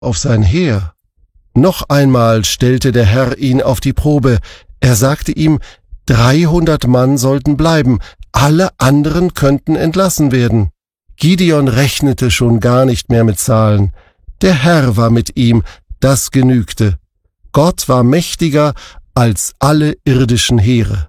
auf sein Heer. Noch einmal stellte der Herr ihn auf die Probe. Er sagte ihm, 300 Mann sollten bleiben, alle anderen könnten entlassen werden. Gideon rechnete schon gar nicht mehr mit Zahlen. Der Herr war mit ihm, das genügte. Gott war mächtiger als alle irdischen Heere.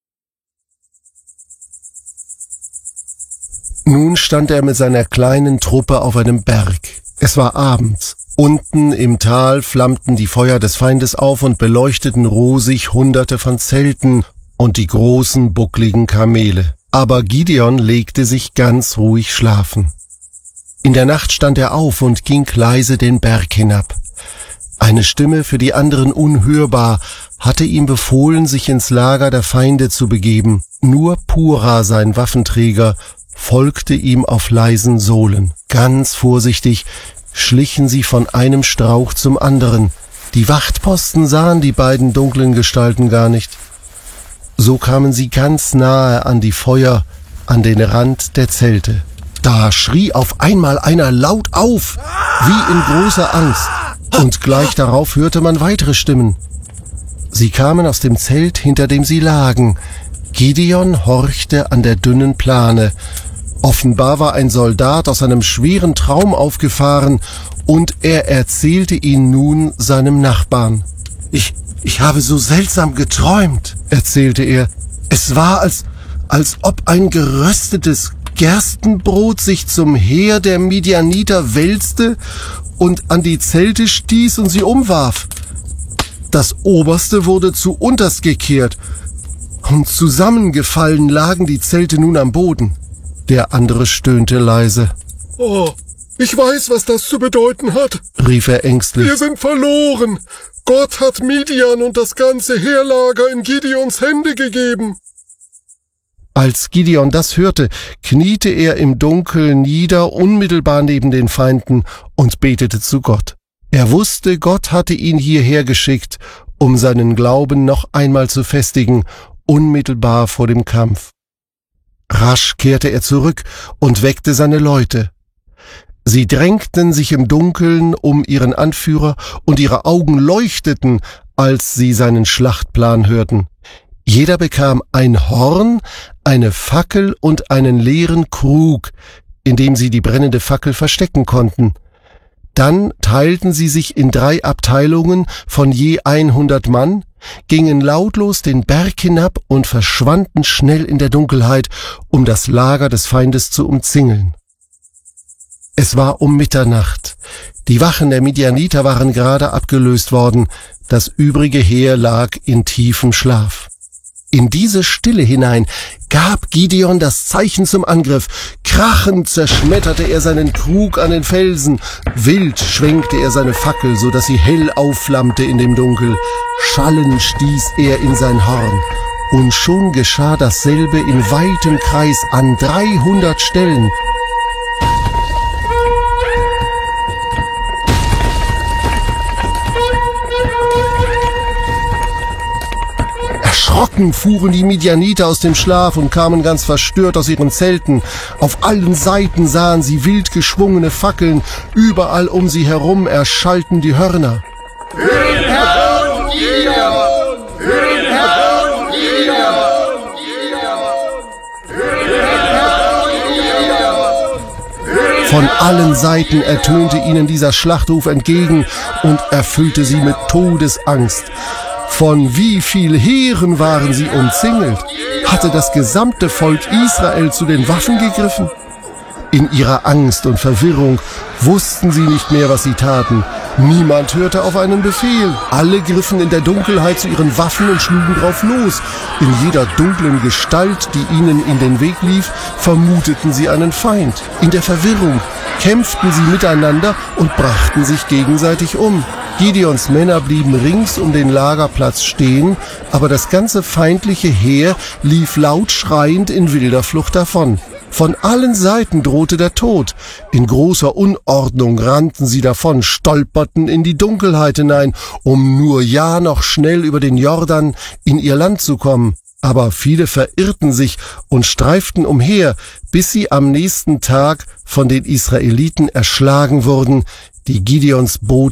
Nun stand er mit seiner kleinen Truppe auf einem Berg. Es war abends. Unten im Tal flammten die Feuer des Feindes auf und beleuchteten rosig Hunderte von Zelten und die großen, buckligen Kamele. Aber Gideon legte sich ganz ruhig schlafen. In der Nacht stand er auf und ging leise den Berg hinab. Eine Stimme, für die anderen unhörbar, hatte ihm befohlen, sich ins Lager der Feinde zu begeben. Nur Pura, sein Waffenträger, folgte ihm auf leisen Sohlen. Ganz vorsichtig schlichen sie von einem Strauch zum anderen. Die Wachtposten sahen die beiden dunklen Gestalten gar nicht. So kamen sie ganz nahe an die Feuer, an den Rand der Zelte. Da schrie auf einmal einer laut auf, wie in großer Angst, und gleich darauf hörte man weitere Stimmen. Sie kamen aus dem Zelt, hinter dem sie lagen. Gideon horchte an der dünnen Plane. Offenbar war ein Soldat aus einem schweren Traum aufgefahren, und er erzählte ihn nun seinem Nachbarn. Ich habe so seltsam geträumt, erzählte er. Es war, als ob ein geröstetes Gerstenbrot sich zum Heer der Midianiter wälzte und an die Zelte stieß und sie umwarf. Das Oberste wurde zu unterst gekehrt, und zusammengefallen lagen die Zelte nun am Boden. Der andere stöhnte leise. »Oh, ich weiß, was das zu bedeuten hat«, rief er ängstlich. »Wir sind verloren. Gott hat Midian und das ganze Heerlager in Gideons Hände gegeben.« Als Gideon das hörte, kniete er im Dunkeln nieder, unmittelbar neben den Feinden, und betete zu Gott. Er wusste, Gott hatte ihn hierher geschickt, um seinen Glauben noch einmal zu festigen, unmittelbar vor dem Kampf. Rasch kehrte er zurück und weckte seine Leute. Sie drängten sich im Dunkeln um ihren Anführer, und ihre Augen leuchteten, als sie seinen Schlachtplan hörten. Jeder bekam ein Horn, eine Fackel und einen leeren Krug, in dem sie die brennende Fackel verstecken konnten. Dann teilten sie sich in 3 Abteilungen von je 100 Mann, gingen lautlos den Berg hinab und verschwanden schnell in der Dunkelheit, um das Lager des Feindes zu umzingeln. Es war um Mitternacht. Die Wachen der Midianiter waren gerade abgelöst worden. Das übrige Heer lag in tiefem Schlaf. In diese Stille hinein gab Gideon das Zeichen zum Angriff. Krachend zerschmetterte er seinen Krug an den Felsen. Wild schwenkte er seine Fackel, so dass sie hell aufflammte in dem Dunkel. Schallend stieß er in sein Horn. Und schon geschah dasselbe in weitem Kreis an 300 Stellen. Erschrocken fuhren die Midianiter aus dem Schlaf und kamen ganz verstört aus ihren Zelten. Auf allen Seiten sahen sie wild geschwungene Fackeln, überall um sie herum erschallten die Hörner. Für den Herrn Gideon! Für den Herrn Gideon! Für den Herrn Gideon! Von allen Seiten ertönte ihnen dieser Schlachtruf entgegen und erfüllte sie mit Todesangst. Von wie viel Heeren waren sie umzingelt? Hatte das gesamte Volk Israel zu den Waffen gegriffen? In ihrer Angst und Verwirrung wussten sie nicht mehr, was sie taten. Niemand hörte auf einen Befehl. Alle griffen in der Dunkelheit zu ihren Waffen und schlugen drauf los. In jeder dunklen Gestalt, die ihnen in den Weg lief, vermuteten sie einen Feind. In der Verwirrung kämpften sie miteinander und brachten sich gegenseitig um. Gideons Männer blieben rings um den Lagerplatz stehen, aber das ganze feindliche Heer lief laut schreiend in wilder Flucht davon. Von allen Seiten drohte der Tod. In großer Unordnung rannten sie davon, stolperten in die Dunkelheit hinein, um nur ja noch schnell über den Jordan in ihr Land zu kommen. Aber viele verirrten sich und streiften umher, bis sie am nächsten Tag von den Israeliten erschlagen wurden, die Gideons Boot